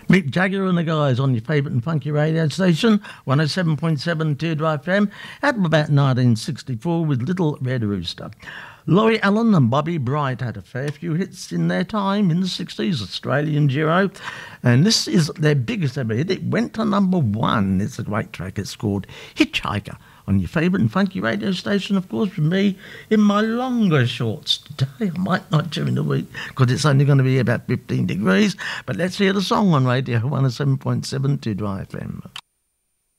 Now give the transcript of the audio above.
Mick Jagger and the guys on your favourite and funky radio station, 107.7 Teardrop FM, at about 1964 with Little Red Rooster. Laurie Allen and Bobby Bright had a fair few hits in their time in the 60s, Australian duo, and this is their biggest ever hit. It went to number one. It's a great track. It's called Hitchhiker on your favourite and funky radio station, of course, with me in my longer shorts today. I might not during the week because it's only going to be about 15 degrees, but let's hear the song on radio 107.7 Teardrop FM.